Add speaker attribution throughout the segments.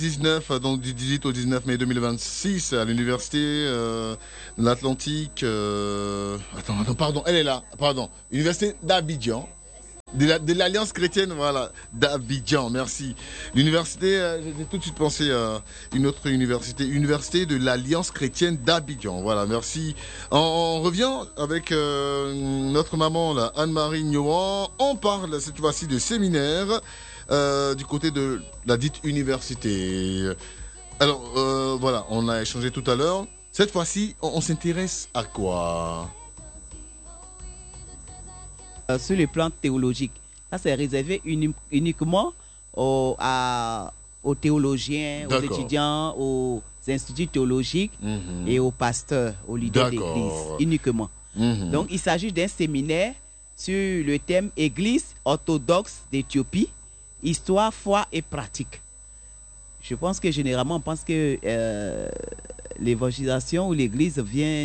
Speaker 1: 19, donc du 18 au 19 mai 2026 à l'université de l'Atlantique. Pardon, elle est là, pardon. Université d'Abidjan. De l'Alliance chrétienne, voilà, d'Abidjan, merci. L'université, j'ai tout de suite pensé à une autre université, université de l'Alliance chrétienne d'Abidjan, voilà, merci. On revient avec notre maman, là, Anne-Marie Nyoan. On parle cette fois-ci de séminaire du côté de la dite université. Alors, voilà, on a échangé tout à l'heure. Cette fois-ci, on s'intéresse à quoi ?
Speaker 2: Sur le plan théologique. Ça, c'est réservé uniquement aux théologiens, aux étudiants, aux instituts théologiques et aux pasteurs, aux leaders d'église, uniquement. Donc, il s'agit d'un séminaire sur le thème Église orthodoxe d'Éthiopie, histoire, foi et pratique. Je pense que généralement, on pense que l'évangélisation ou l'église vient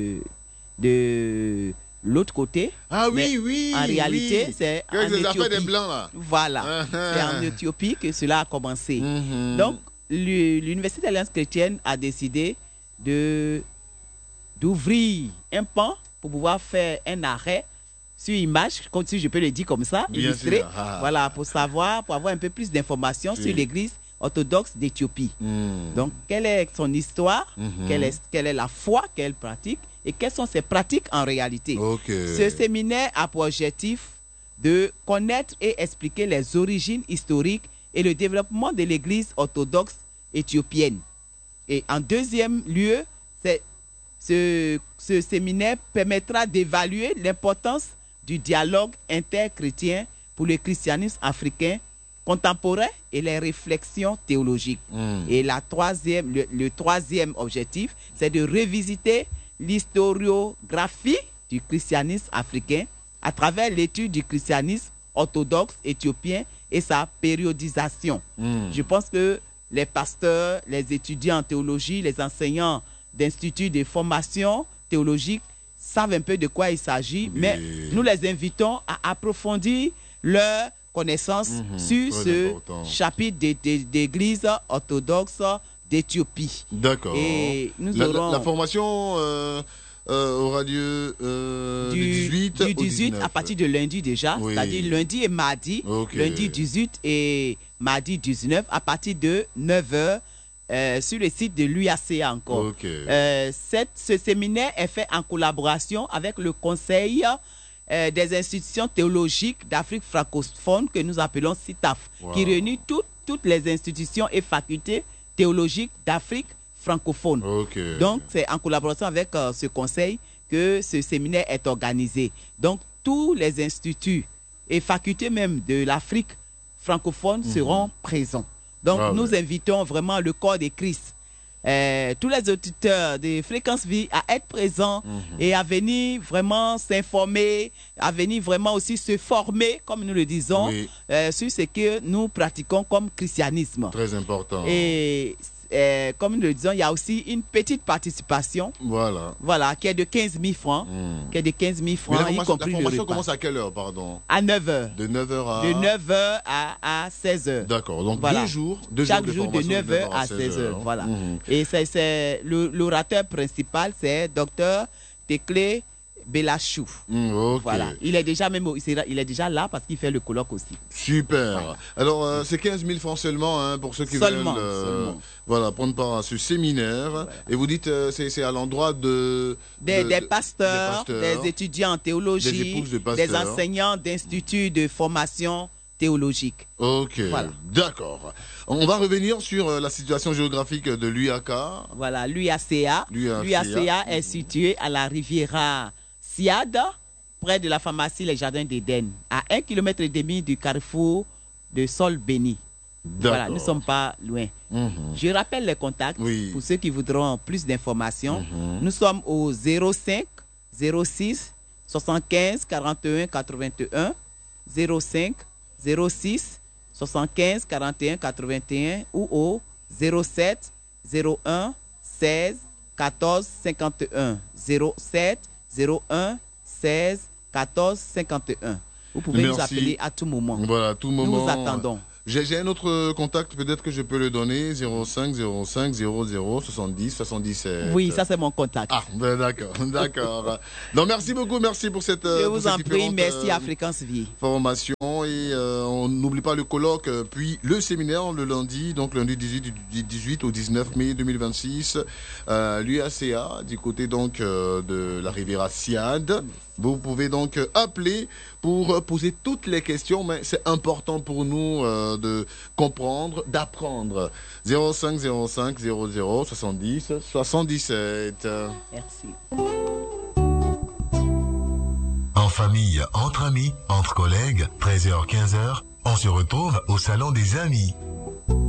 Speaker 2: de l'autre côté.
Speaker 1: Ah oui, oui.
Speaker 2: En réalité, c'est en Éthiopie.
Speaker 1: Des blancs, là.
Speaker 2: Voilà. C'est en Éthiopie que cela a commencé. Donc, l'Université d'Alliance chrétienne a décidé d'ouvrir un pan pour pouvoir faire un arrêt sur image, comme si je peux le dire comme ça, illustré. Voilà, pour savoir, pour avoir un peu plus d'informations sur l'église orthodoxe d'Éthiopie. Donc, quelle est son histoire, quelle est la foi qu'elle pratique et quelles sont ses pratiques en réalité. Ce séminaire a pour objectif de connaître et expliquer les origines historiques et le développement de l'église orthodoxe éthiopienne. Et en deuxième lieu, ce séminaire permettra d'évaluer l'importance du dialogue interchrétien pour le christianisme africain contemporain et les réflexions théologiques. Et le troisième objectif, c'est de revisiter l'historiographie du christianisme africain à travers l'étude du christianisme orthodoxe éthiopien et sa périodisation. Je pense que les pasteurs, les étudiants en théologie, les enseignants d'instituts de formation théologique savent un peu de quoi il s'agit, mais nous les invitons à approfondir leur connaissance sur ce chapitre d'église orthodoxe d'Éthiopie.
Speaker 1: D'accord.
Speaker 2: Et nous aurons
Speaker 1: la formation aura lieu du 18
Speaker 2: à partir de lundi déjà, c'est-à-dire lundi et mardi, lundi 18 et mardi 19 à partir de 9h sur le site de l'UACA encore. Ce séminaire est fait en collaboration avec le Conseil des institutions théologiques d'Afrique francophone que nous appelons CITAF, qui réunit toutes les institutions et facultés théologiques d'Afrique francophone. Donc, c'est en collaboration avec ce conseil que ce séminaire est organisé. Donc, tous les instituts et facultés même de l'Afrique francophone seront présents. Donc, nous invitons vraiment le corps de Christ, tous les auditeurs de Fréquence Vie à être présents et à venir vraiment s'informer, à venir vraiment aussi se former, comme nous le disons, sur ce que nous pratiquons comme christianisme.
Speaker 1: Très important.
Speaker 2: Et comme nous le disons, il y a aussi une petite participation. Voilà, qui est de 15 000 francs. Qui est de 15 000 francs, y compris le repas. La formation commence
Speaker 1: à quelle heure, pardon?
Speaker 2: À 9h.
Speaker 1: De 9h
Speaker 2: De 9h à 16h.
Speaker 1: Deux jours.
Speaker 2: Chaque jour de 9h à 16h. Voilà. Et c'est l'orateur principal, c'est Dr Tekle Belachou. Voilà. Il est déjà là parce qu'il fait le colloque aussi.
Speaker 1: Super. Alors, c'est 15 000 francs seulement pour ceux qui veulent prendre part à ce séminaire. Et vous dites c'est à l'endroit des pasteurs,
Speaker 2: des étudiants en théologie, des enseignants d'instituts de formation théologique.
Speaker 1: D'accord. On va revenir sur la situation géographique de l'UACA.
Speaker 2: Voilà, l'UACA. L'UACA est située à la Riviera Siad, près de la pharmacie Les Jardins d'Éden, à 1,5 km du carrefour de Sol Béni. Voilà, nous ne sommes pas loin. Je rappelle les contacts pour ceux qui voudront plus d'informations. Nous sommes au 05 06 75 41 81 05 06 75 41 81 ou au 07 01 16 14 51 07 01 16 14 51. Vous pouvez nous appeler à tout moment.
Speaker 1: Voilà, à tout moment.
Speaker 2: Nous vous attendons.
Speaker 1: J'ai un autre contact, peut-être que je peux le donner, 05 05 00 70 77.
Speaker 2: Oui, ça c'est mon contact.
Speaker 1: Ah, ben d'accord, d'accord. Donc merci beaucoup, merci pour cette
Speaker 2: Je vous en prie, merci à Fréquence Vie.
Speaker 1: Formation et on n'oublie pas le colloque, puis le séminaire le lundi, donc lundi 18 au 19 mai 2026, l'UACA, du côté donc de la Riviera Siad. Vous pouvez donc appeler pour poser toutes les questions, mais c'est important pour nous de comprendre, d'apprendre. 05 05 00 70 77.
Speaker 2: Merci.
Speaker 3: En famille, entre amis, entre collègues, 13h-15h, on se retrouve au Salon des Amis.